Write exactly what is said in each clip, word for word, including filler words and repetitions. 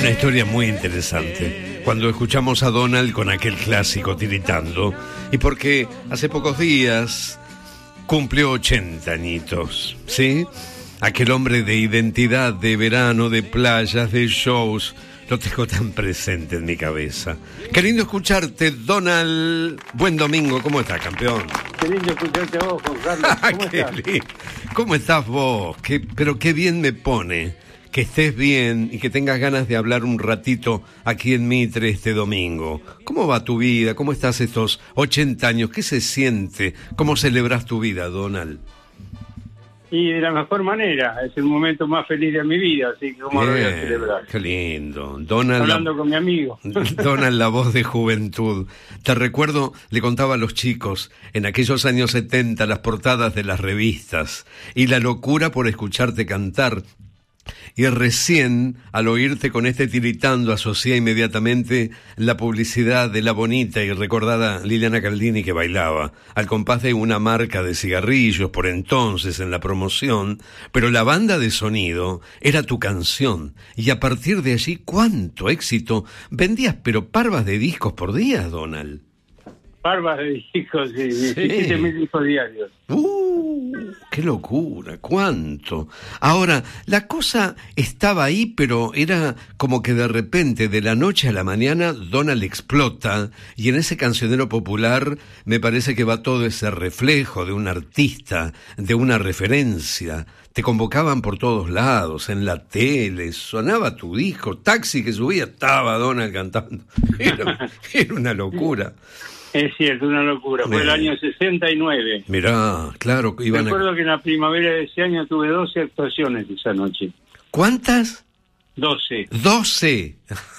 Una historia muy interesante. Cuando escuchamos a Donald con aquel clásico Tiritando, y porque hace pocos días cumplió ochenta añitos, ¿sí? Aquel hombre de identidad, de verano, de playas, de shows, lo tengo tan presente en mi cabeza. Qué lindo escucharte, Donald. Buen domingo, ¿cómo estás, campeón? Qué lindo escucharte a vos, Juan Carlos. ¿Cómo qué estás? Lindo. ¿Cómo estás vos? Qué, pero qué bien me pone que estés bien y que tengas ganas de hablar un ratito aquí en Mitre este domingo. ¿Cómo va tu vida? ¿Cómo estás estos ochenta años? ¿Qué se siente? ¿Cómo celebras tu vida, Donald? Y de la mejor manera, es el momento más feliz de mi vida, así que ¿cómo lo voy a celebrar? Qué lindo. Donald, hablando la... con mi amigo. Donald, la voz de juventud. Te recuerdo, le contaba a los chicos, en aquellos años setenta, las portadas de las revistas y la locura por escucharte cantar. Y recién, al oírte con este Tiritando, asocié inmediatamente la publicidad de la bonita y recordada Liliana Caldini que bailaba, al compás de una marca de cigarrillos por entonces en la promoción, pero la banda de sonido era tu canción, y a partir de allí, ¡cuánto éxito! Vendías pero parvas de discos por día, Donald. Parvas de discos, sí, diecisiete mil discos diarios. ¡Uh! ¡Qué locura! ¿Cuánto? Ahora, la cosa estaba ahí, pero era como que de repente, de la noche a la mañana, Donald explota, y en ese cancionero popular me parece que va todo ese reflejo de un artista, de una referencia. Te convocaban por todos lados, en la tele, sonaba tu disco, taxi que subía, estaba Donald cantando. Era, era una locura. Es cierto, una locura. Fue el año sesenta y nueve. Mirá, claro. Iban Recuerdo a... que en la primavera de ese año tuve doce actuaciones esa noche. ¿Cuántas? doce. ¡Doce!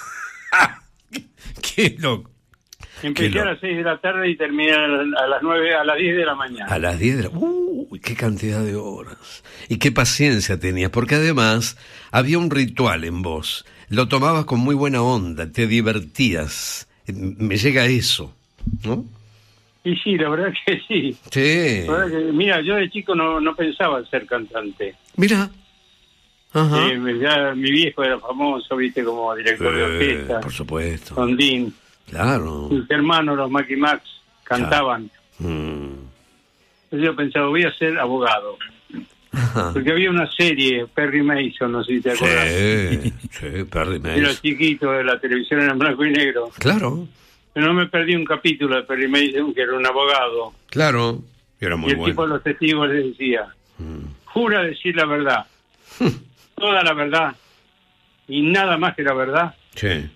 ¡Qué loco! Empecé Qué a las seis de la tarde y terminé a las nueve, a las diez de la mañana. A las diez de la... ¡Uh! ¡Qué cantidad de horas! Y qué paciencia tenías, porque además había un ritual en vos. Lo tomabas con muy buena onda, te divertías. Me llega eso, ¿no? Y sí, la verdad que sí. Sí. La verdad que, mira, yo de chico no, no pensaba en ser cantante. Mira. Ajá. Eh, ya mi viejo era famoso, viste, como director eh, de orquesta. Por supuesto. Con Dean. Claro. Sus hermanos, los Macky Max, cantaban. Claro. Mm. Entonces yo pensaba, voy a ser abogado. Ajá. Porque había una serie, Perry Mason, no sé si te acuerdas. Sí, sí, Perry Mason. Era chiquito de la televisión en blanco y negro. Claro. Pero no me perdí un capítulo de Perry Mason, que era un abogado. Claro, era muy y el bueno. tipo de los testigos le decía, Mm. jura decir la verdad, toda la verdad, y nada más que la verdad. Sí.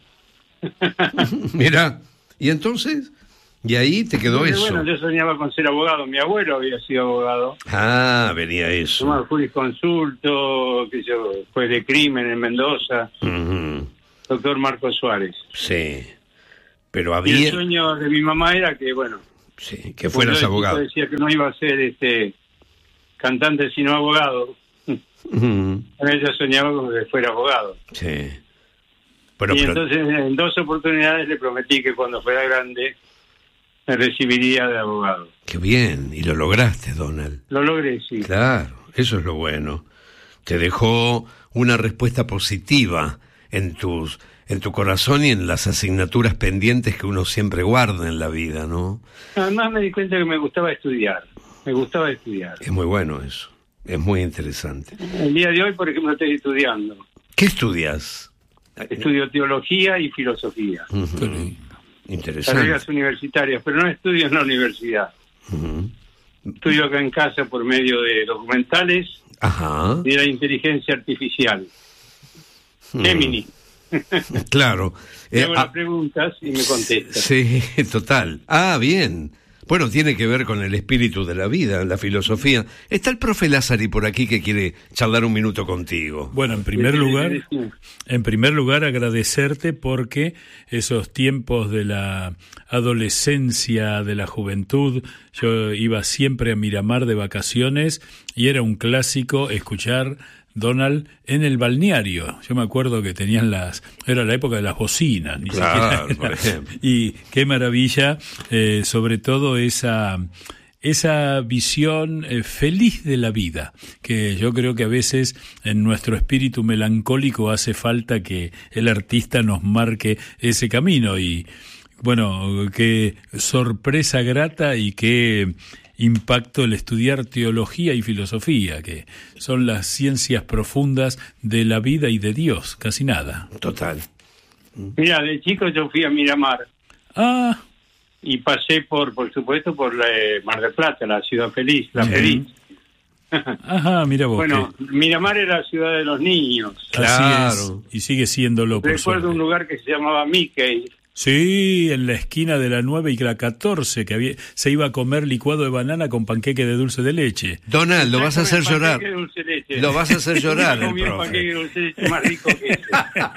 Mira, y entonces, y ahí te quedó Entonces, eso. Bueno, yo soñaba con ser abogado, mi abuelo había sido abogado. Ah, venía eso. Tomaba jurisconsulto, que yo, juez de crimen en Mendoza, Uh-huh. doctor Marco Suárez. Sí, pero Y había... el sueño de mi mamá era que, bueno, Sí, que fueras yo de abogado. chico decía que no iba a ser este cantante sino abogado. Uh-huh. Ella soñaba con que fuera abogado. Sí. Bueno, y pero... entonces en dos oportunidades le prometí que cuando fuera grande me recibiría de abogado. Qué bien, y lo lograste, Donald. Lo logré, sí. Claro, eso es lo bueno. Te dejó una respuesta positiva en tus, en tu corazón y en las asignaturas pendientes que uno siempre guarda en la vida, ¿no? Además me di cuenta que me gustaba estudiar. Me gustaba estudiar. Es muy bueno eso. Es muy interesante. El día de hoy, por ejemplo, estoy estudiando. ¿Qué estudias? Estudio teología y filosofía. Uh-huh. Interesante. Carreras universitarias, pero no estudio en la universidad. Uh-huh. Estudio acá en casa por medio de documentales Ajá. y de la inteligencia artificial. Uh-huh. Gemini. Claro. Le Eh, hago ah, las preguntas y me contesta. sí, total. Ah, bien. Bueno, tiene que ver con el espíritu de la vida, la filosofía. Está el profe Lázari por aquí que quiere charlar un minuto contigo. Bueno, en primer lugar, en primer lugar agradecerte porque esos tiempos de la adolescencia, de la juventud, yo iba siempre a Miramar de vacaciones y era un clásico escuchar Donald en el balneario. Yo me acuerdo que tenían las... Era la época de las bocinas. Ni Claro, siquiera por era, ejemplo. y qué maravilla, eh, sobre todo esa... esa visión eh, feliz de la vida, que yo creo que a veces en nuestro espíritu melancólico hace falta que el artista nos marque ese camino. Y bueno, qué sorpresa grata y qué impacto el estudiar teología y filosofía, que son las ciencias profundas de la vida y de Dios, casi nada. Total. Mira, de chico yo fui a Miramar. Ah. Y pasé por, por supuesto, por la, eh, Mar del Plata, la ciudad feliz, la sí. feliz. Ajá, mira vos. Bueno, que... Miramar era la ciudad de los niños. Claro. Así es, y sigue siéndolo. Por Recuerdo suerte. un lugar que se llamaba Mickey. Sí, en la esquina de la nueve y la catorce, que había, se iba a comer licuado de banana con panqueque de dulce de leche. Donald, lo vas a hacer llorar. Lo vas a hacer llorar, el profe. Panqueque de dulce de leche más rico que ese.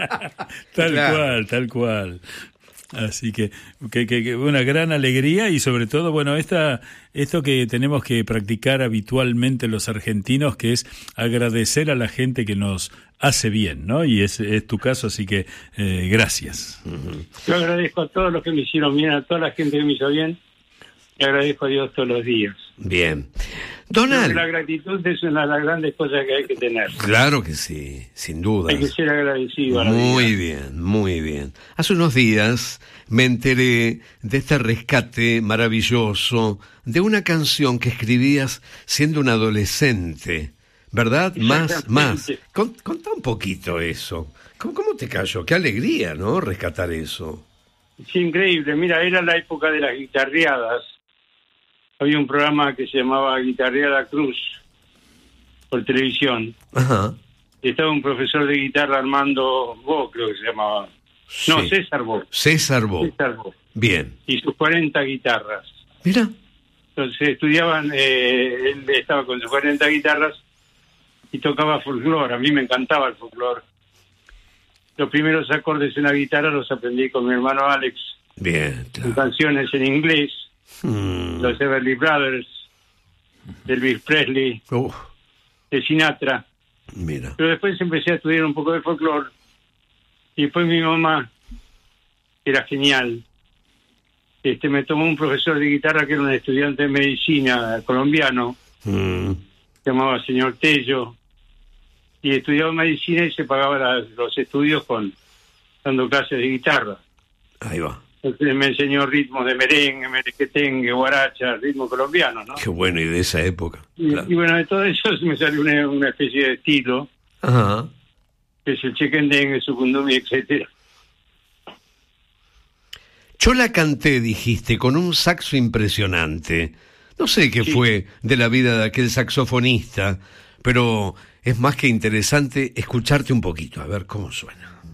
Tal claro. cual, tal cual. Así que, que, que, que una gran alegría y sobre todo, bueno, esta, esto que tenemos que practicar habitualmente los argentinos, que es agradecer a la gente que nos hace bien, ¿no? Y es, es tu caso, así que eh, gracias. Yo agradezco a todos los que me hicieron bien, a toda la gente que me hizo bien, y agradezco a Dios todos los días. Bien. Donald. La gratitud es una de las grandes cosas que hay que tener. Claro que sí, sin duda. Hay que ser agradecido a la Muy vida. bien, muy bien. Hace unos días me enteré de este rescate maravilloso de una canción que escribías siendo un adolescente, ¿verdad? Más, más. Con, contá un poquito eso. ¿Cómo, ¿Cómo te cayó? Qué alegría, ¿no? Rescatar eso. Es increíble. Mira, era la época de las guitarreadas. Había un programa que se llamaba Guitarreada Cruz por televisión. Ajá. Estaba un profesor de guitarra, Armando Bo, creo que se llamaba. Sí. No, César Bo. César Bo. César Bo. Bien. Y sus cuarenta guitarras. Mira. Entonces estudiaban, eh, él estaba con sus cuarenta guitarras y tocaba folclore. A mí me encantaba el folclore. Los primeros acordes en la guitarra los aprendí con mi hermano Alex. Bien, claro. Canciones en inglés. Hmm. Los Everly Brothers, de Elvis Presley, Uf. de Sinatra. Mira. Pero después empecé a estudiar un poco de folclore. Y después mi mamá, que era genial, este, me tomó un profesor de guitarra que era un estudiante de medicina colombiano, Hmm. se llamaba señor Tello, y estudiaba medicina y se pagaba la, los estudios con dando clases de guitarra. Ahí va. Entonces me enseñó ritmos de merengue, merequetengue, guaracha, ritmo colombiano, ¿no? Qué bueno, y de esa época. Y, Claro. y bueno, de todo eso me salió una, una especie de estilo, Ajá. que es el chequendengue, el sucundumi, etcétera. Yo la canté, dijiste, con un saxo impresionante. No sé qué Sí. fue de la vida de aquel saxofonista, pero es más que interesante escucharte un poquito, a ver cómo suena.